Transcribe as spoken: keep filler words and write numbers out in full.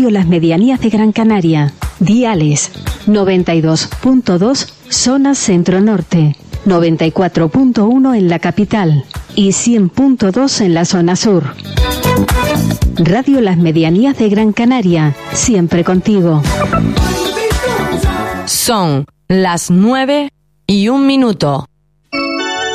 Radio Las Medianías de Gran Canaria. Diales noventa y dos punto dos zona centro-norte, noventa y cuatro punto uno en la capital y cien punto dos en la zona sur. Radio Las Medianías de Gran Canaria, siempre contigo. Son las nueve y un minuto.